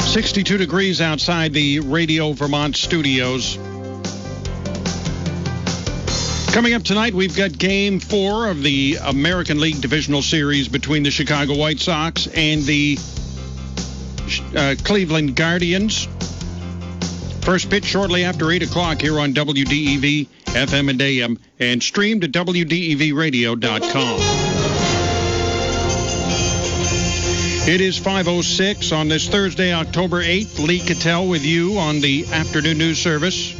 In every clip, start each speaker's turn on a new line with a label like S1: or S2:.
S1: 62 degrees outside the Radio Vermont studios. Coming up tonight, we've got Game 4 of the American League Divisional Series between the Chicago White Sox and the Cleveland Guardians. First pitch shortly after 8 o'clock here on WDEV, FM and AM, and streamed at WDEVradio.com. It is 5:06 on this Thursday, October 8th. Lee Cattell with you on the afternoon news service.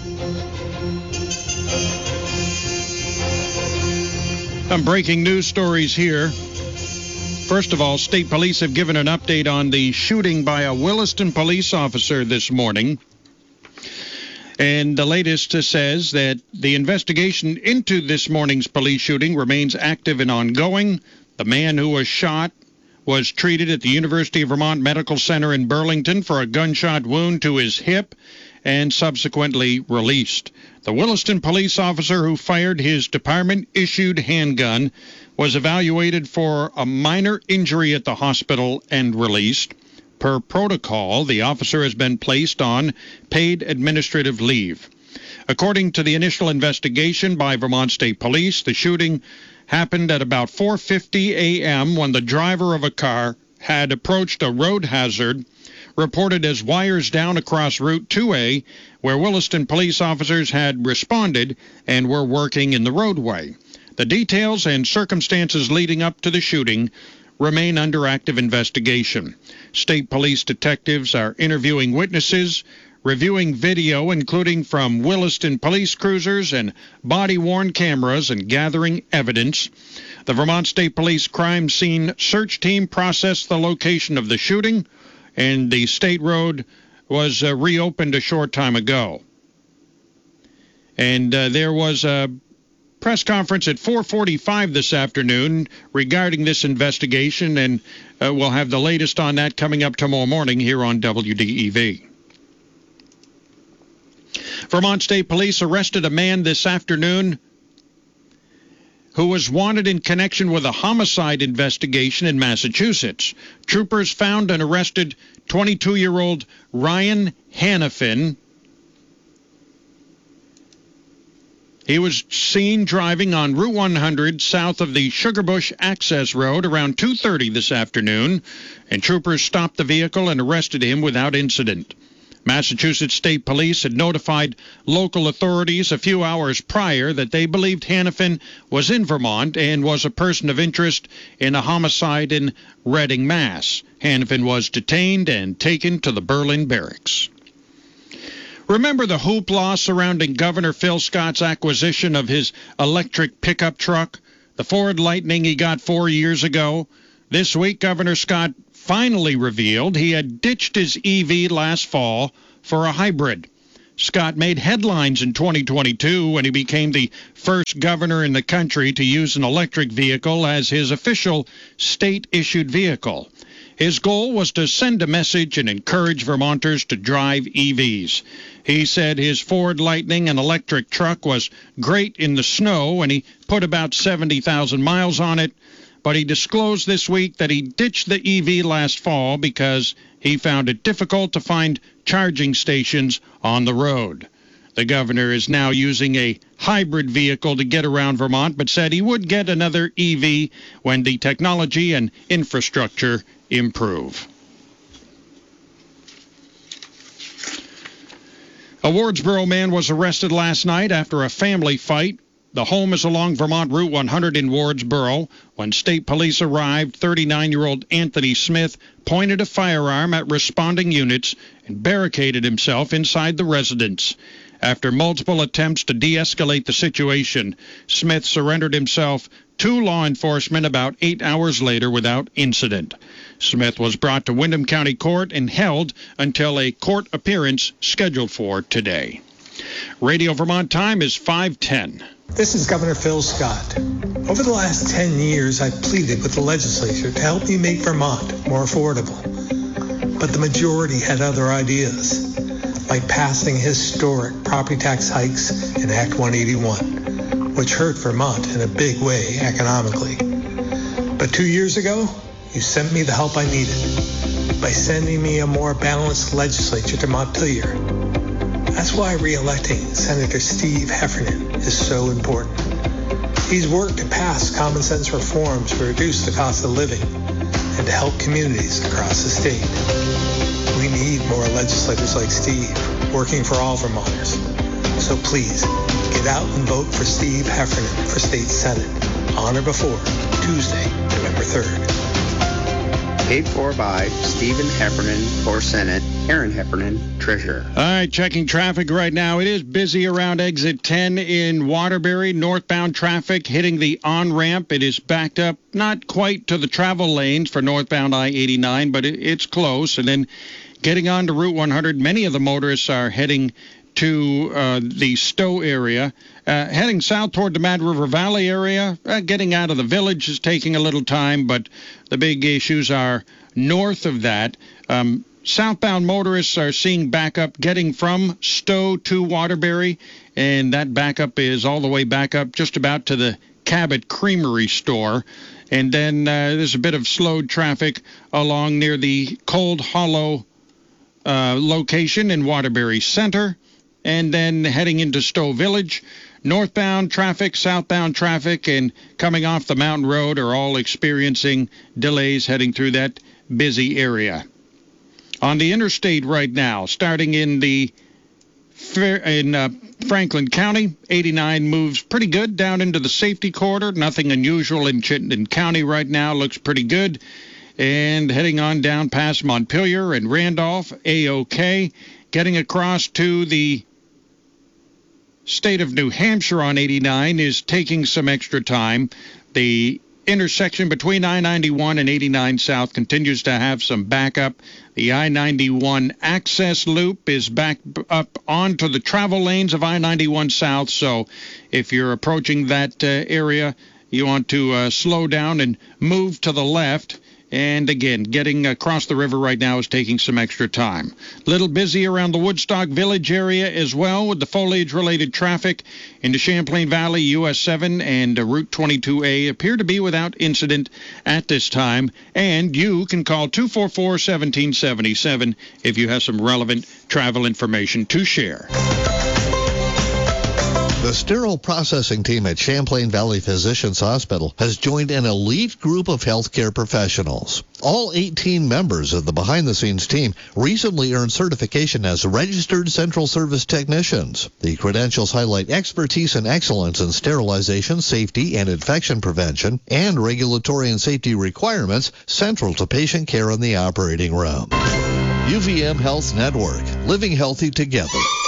S1: Some breaking news stories here. First of all, state police have given an update on the shooting by a Williston police officer this morning. And the latest says that the investigation into this morning's police shooting remains active and ongoing. The man who was shot was treated at the University of Vermont Medical Center in Burlington for a gunshot wound to his hip and subsequently released. The Williston police officer who fired his department-issued handgun was evaluated for a minor injury at the hospital and released. Per protocol, the officer has been placed on paid administrative leave. According to the initial investigation by Vermont State Police, the shooting happened at about 4:50 a.m. when the driver of a car had approached a road hazard reported as wires down across Route 2A, where Williston police officers had responded and were working in the roadway. The details and circumstances leading up to the shooting remain under active investigation. State police detectives are interviewing witnesses, reviewing video, including from Williston police cruisers and body-worn cameras, and gathering evidence. The Vermont State Police crime scene search team processed the location of the shooting, and the state road was reopened a short time ago. And there was a press conference at 4:45 this afternoon regarding this investigation, and we'll have the latest on that coming up tomorrow morning here on WDEV. Vermont State Police arrested a man this afternoon who was wanted in connection with a homicide investigation in Massachusetts. Troopers found and arrested 22-year-old Ryan Hannafin. He was seen driving on Route 100 south of the Sugarbush Access Road around 2:30 this afternoon, and troopers stopped the vehicle and arrested him without incident. Massachusetts State Police had notified local authorities a few hours prior that they believed Hannafin was in Vermont and was a person of interest in a homicide in Reading, Mass. Hannafin was detained and taken to the Berlin Barracks. Remember the hoopla surrounding Governor Phil Scott's acquisition of his electric pickup truck, the Ford Lightning he got 4 years ago? This week, Governor Scott finally revealed he had ditched his EV last fall for a hybrid. Scott made headlines in 2022 when he became the first governor in the country to use an electric vehicle as his official state-issued vehicle. His goal was to send a message and encourage Vermonters to drive EVs. He said his Ford Lightning, an electric truck, was great in the snow, and he put about 70,000 miles on it. But he disclosed this week that he ditched the EV last fall because he found it difficult to find charging stations on the road. The governor is now using a hybrid vehicle to get around Vermont, but said he would get another EV when the technology and infrastructure improve. A Wardsboro man was arrested last night after a family fight. The home is along Vermont Route 100 in Wardsboro. When state police arrived, 39-year-old Anthony Smith pointed a firearm at responding units and barricaded himself inside the residence. After multiple attempts to de-escalate the situation, Smith surrendered himself to law enforcement about 8 hours later without incident. Smith was brought to Windham County Court and held until a court appearance scheduled for today. Radio Vermont time is 5:10.
S2: This is Governor Phil Scott. Over the last 10 years, I've pleaded with the legislature to help me make Vermont more affordable. But the majority had other ideas, like passing historic property tax hikes in Act 181, which hurt Vermont in a big way economically. But 2 years ago, you sent me the help I needed. by sending me a more balanced legislature to Montpelier. That's why re-electing Senator Steve Heffernan is so important. He's worked to pass common sense reforms to reduce the cost of living and to help communities across the state. We need more legislators like Steve working for all Vermonters. So please, get out and vote for Steve Heffernan for State Senate on or before Tuesday, November 3rd.
S3: Paid for by Stephen Heffernan for Senate, Aaron Heffernan, Treasurer.
S1: All right, checking traffic right now. It is busy around exit 10 in Waterbury. Northbound traffic hitting the on-ramp. It is backed up, not quite to the travel lanes for northbound I-89, but it's close. And then getting on to Route 100, many of the motorists are heading to the Stowe area. Heading south toward the Mad River Valley area, getting out of the village is taking a little time, but the big issues are north of that. Southbound motorists are seeing backup getting from Stowe to Waterbury, and that backup is all the way back up just about to the Cabot Creamery store. And then there's a bit of slowed traffic along near the Cold Hollow location in Waterbury Center. And then heading into Stowe Village, northbound traffic, southbound traffic, and coming off the Mountain Road are all experiencing delays heading through that busy area. On the interstate right now, starting in Franklin County, 89 moves pretty good down into the safety corridor. Nothing unusual in Chittenden County right now. Looks pretty good. And heading on down past Montpelier and Randolph, A-OK. Getting across to the state of New Hampshire on 89 is taking some extra time. The intersection between I-91 and 89 South continues to have some backup. The I-91 access loop is back up onto the travel lanes of I-91 South, so if you're approaching that area, you want to slow down and move to the left. And again, getting across the river right now is taking some extra time. Little busy around the Woodstock Village area as well with the foliage-related traffic into Champlain Valley, US 7 and Route 22A appear to be without incident at this time. And you can call 244-1777 if you have some relevant travel information to share.
S4: The sterile processing team at Champlain Valley Physicians Hospital has joined an elite group of healthcare professionals. All 18 members of the behind-the-scenes team recently earned certification as registered central service technicians. The credentials highlight expertise and excellence in sterilization, safety, and infection prevention, and regulatory and safety requirements central to patient care in the operating room. UVM Health Network, living healthy together.